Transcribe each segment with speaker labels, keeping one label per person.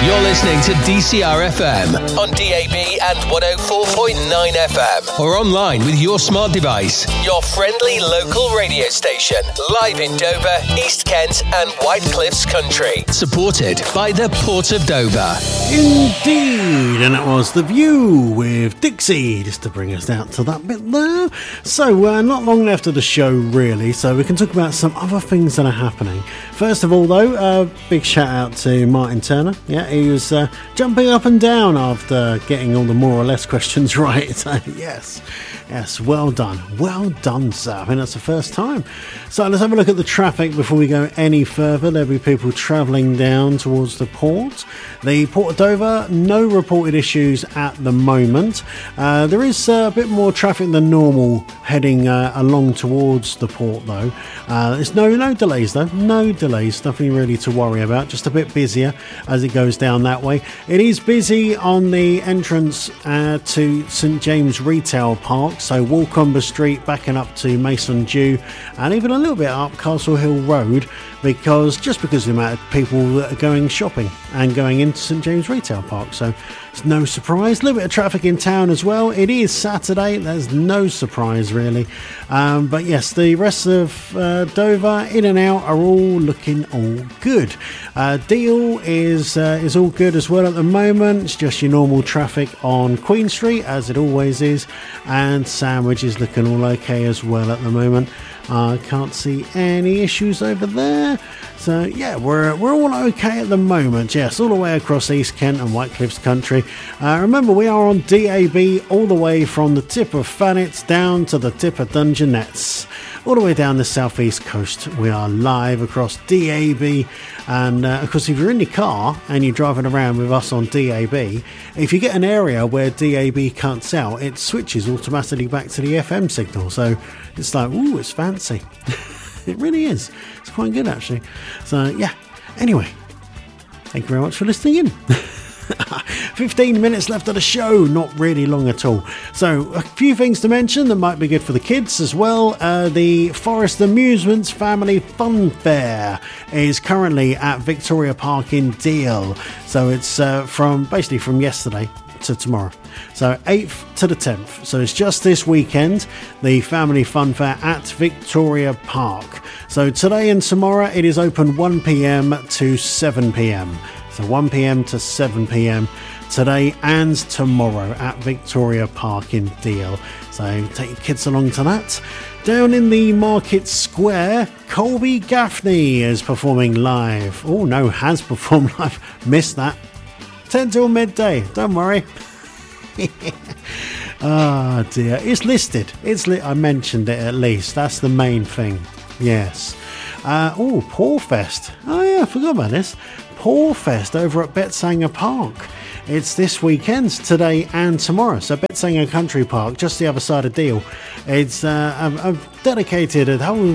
Speaker 1: You're listening to DCR FM on DAB and 104.9 FM or online with your smart device. Your friendly local radio station, live in Dover, East Kent and White Cliffs Country. Supported by the Port of Dover.
Speaker 2: Indeed, and that was The View with Dixie, just to bring us out to that bit there. So, not long left of the show really, so we can talk about some other things that are happening. First of all though, big shout out to Martin Turner. Yeah, he was jumping up and down after getting all the more or less questions right. So, yes, well done, sir. I think that's the first time. So let's have a look at the traffic before we go any further. There'll be people travelling down towards the port. The Port of Dover, no reported issues at the moment. There is a bit more traffic than normal heading along towards the port though. There's no delays though, nothing really to worry about, just a bit busier as it goes down that way. It is busy on the entrance to St James Retail Park, so Walcombe Street backing up to Mason Dew and even a little bit up Castle Hill Road because of the amount of people that are going shopping and going into St James Retail Park. So it's no surprise. A little bit of traffic in town as well. It is Saturday, there's no surprise really. But yes, the rest of Dover in and out are all looking all good. Deal is all good as well at the moment. It's just your normal traffic on Queen Street as it always is, and Sandwich is looking all okay as well at the moment. I can't see any issues over there. So yeah, we're all okay at the moment. Yes, all the way across East Kent and White Cliffs Country. Remember, we are on DAB all the way from the tip of Thanet down to the tip of Dungeness. All the way down the southeast coast, we are live across DAB. And of course, if you're in your car and you're driving around with us on DAB, if you get an area where DAB cuts out, it switches automatically back to the FM signal. So it's like, ooh, it's fancy. It really is. It's quite good actually. So yeah, anyway, thank you very much for listening in. 15 minutes left of the show, not really long at all. So a few things to mention that might be good for the kids as well. The Forest Amusements Family Fun Fair is currently at Victoria Park in Deal. So it's from yesterday to tomorrow, so 8th to the 10th. So it's just this weekend, the Family Fun Fair at Victoria Park. So today and tomorrow it is open 1 p.m. to 7 p.m. So 1 p.m. to 7 p.m. today and tomorrow at Victoria Park in Deal. So take your kids along to that. Down in the Market Square, Colby Gaffney is performing live. Oh no, has performed live. Missed that. 10 till midday, don't worry. Oh dear, it's listed. I mentioned it at least. That's the main thing. Yes. Porfest. Oh yeah, I forgot about this. Porfest over at Betsanger Park. It's this weekend, today and tomorrow. So Betsanger Country Park, just the other side of Deal. It's dedicated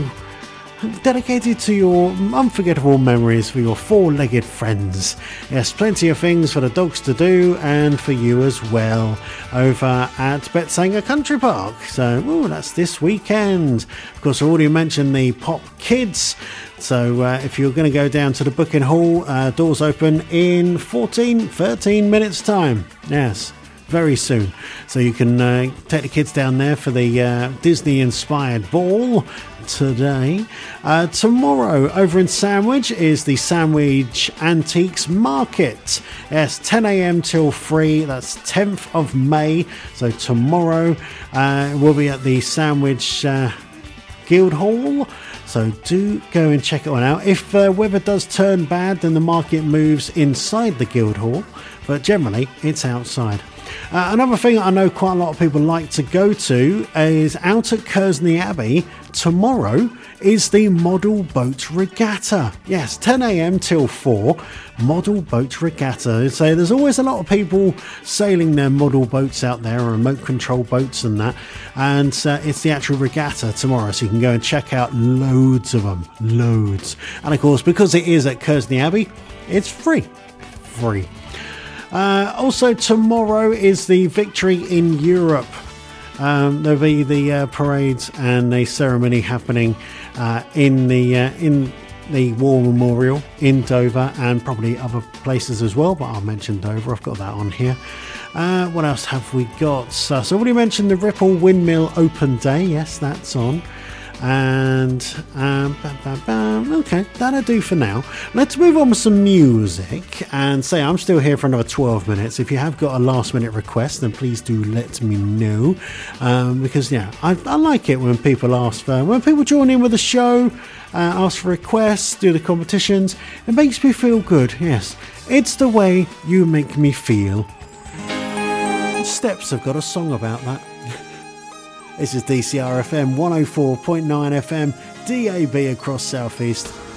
Speaker 2: to your unforgettable memories for your four-legged friends. Yes, plenty of things for the dogs to do and for you as well over at Betsanger Country Park. So, that's this weekend. Of course, I already mentioned the Pop Kids. So if you're going to go down to the booking hall, doors open in 13 minutes time. Yes, very soon. So you can take the kids down there for the Disney-inspired ball today. Tomorrow over in Sandwich is the Sandwich Antiques Market. Yes, 10 a.m. till 3. That's 10th of May. So tomorrow we'll be at the Sandwich Guildhall. So do go and check it on out. If weather does turn bad, then the market moves inside the Guildhall, but generally it's outside. Another thing I know quite a lot of people like to go to is out at Kersney Abbey. Tomorrow is the Model Boat Regatta. Yes, 10 a.m. till 4, Model Boat Regatta. So there's always a lot of people sailing their model boats out there, remote control boats and that. And it's the actual regatta tomorrow, so you can go and check out loads of them. Loads. And of course, because it is at Kersney Abbey, it's free. Also tomorrow is the Victory in Europe. There'll be the parades and a ceremony happening in the War Memorial in Dover and probably other places as well, but I'll mention Dover. I've got that on here. What else have we got? So I've already mentioned the Ripple Windmill Open Day. Yes, that's on. And okay, that'll do for now. Let's move on with some music and say I'm still here for another 12 minutes. If you have got a last minute request, then please do let me know, because I like it when people ask for, when people join in with the show, ask for requests, do the competitions. It makes me feel good. Yes, it's the way you make me feel. Steps have got a song about that. This is DCR FM 104.9 FM, DAB across Southeast.